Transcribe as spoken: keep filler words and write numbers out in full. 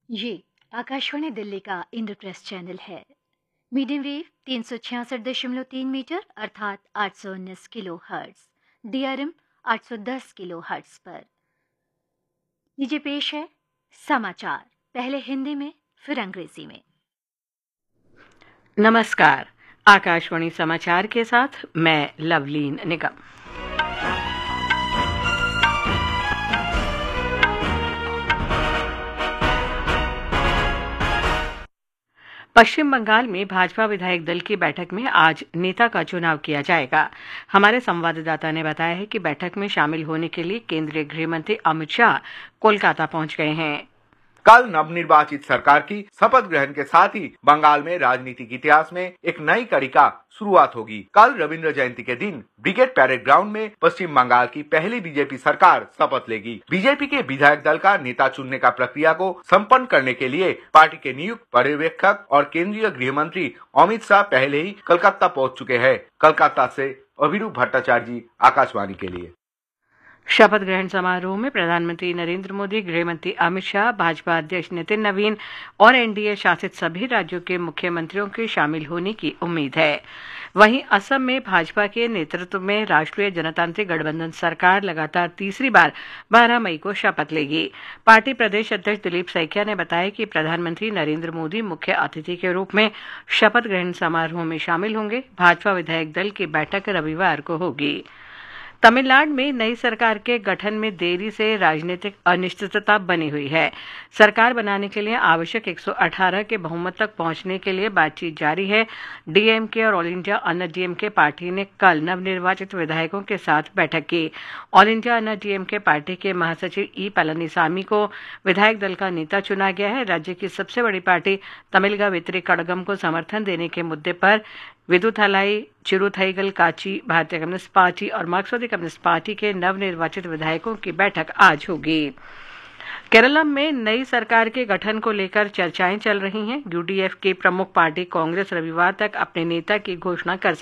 ये आकाशवाणी दिल्ली का इंद्रप्रस्थ चैनल है। मीडियम वेव तीन सौ छियासठ दशमलव तीन मीटर अर्थात आठ सौ उन्नीस किलो हर्ट्स, डीआरएम आठ सौ दस किलो हर्ट्स पर। लीजिए पेश है समाचार, पहले हिंदी में फिर अंग्रेजी में। नमस्कार, आकाशवाणी समाचार के साथ मैं लवलीन निगम। पश्चिम बंगाल में भाजपा विधायक दल की बैठक में आज नेता का चुनाव किया जाएगा। हमारे संवाददाता ने बताया है कि बैठक में शामिल होने के लिए केंद्रीय गृह मंत्री अमित शाह कोलकाता पहुंच गए हैं। कल नवनिर्वाचित सरकार की शपथ ग्रहण के साथ ही बंगाल में राजनीतिक इतिहास में एक नई कड़ी का शुरुआत होगी। कल रविंद्र जयंती के दिन ब्रिगेड पैरेड ग्राउंड में पश्चिम बंगाल की पहली बीजेपी सरकार शपथ लेगी। बीजेपी के विधायक दल का नेता चुनने का प्रक्रिया को संपन्न करने के लिए पार्टी के नियुक्त पर्यवेक्षक और केंद्रीय गृह मंत्री अमित शाह पहले ही कलकत्ता पहुंच चुके हैं। कलकत्ता से अभिरूप भट्टाचार्य जी, आकाशवाणी के लिए। शपथ ग्रहण समारोह में प्रधानमंत्री नरेंद्र मोदी, गृह मंत्री अमित शाह, भाजपा अध्यक्ष नितिन नवीन और एनडीए शासित सभी राज्यों के मुख्यमंत्रियों के शामिल होने की उम्मीद है। वहीं असम में भाजपा के नेतृत्व में राष्ट्रीय जनतांत्रिक गठबंधन सरकार लगातार तीसरी बार बारह मई को शपथ लेगी। पार्टी प्रदेश अध्यक्ष दिलीप सैकिया ने बताया कि प्रधानमंत्री नरेंद्र मोदी मुख्य अतिथि के रूप में शपथ ग्रहण समारोह में शामिल होंगे। भाजपा विधायक दल की बैठक रविवार को होगी। तमिलनाडु में नई सरकार के गठन में देरी से राजनीतिक अनिश्चितता बनी हुई है। सरकार बनाने के लिए आवश्यक एक सौ अठारह के बहुमत तक पहुंचने के लिए बातचीत जारी है। डीएमके और ऑल इंडिया अन्ना डीएमके पार्टी ने कल नवनिर्वाचित विधायकों के साथ बैठक की। ऑल इंडिया अन्ना डीएमके पार्टी के महासचिव ई पलनीसामी को विधायक दल का नेता चुना गया है। राज्य की सबसे बड़ी पार्टी तमिलगा वितरी कड़गम को समर्थन देने के मुद्दे पर विदुथलाई, चिरुथईगल काची, भारतीय कम्युनिस्ट पार्टी और मार्क्सवादी कम्युनिस्ट पार्टी के नवनिर्वाचित विधायकों की बैठक आज होगी। केरलम में नई सरकार के गठन को लेकर चर्चाएं चल रही हैं। यूडीएफ की प्रमुख पार्टी कांग्रेस रविवार तक अपने नेता की घोषणा कर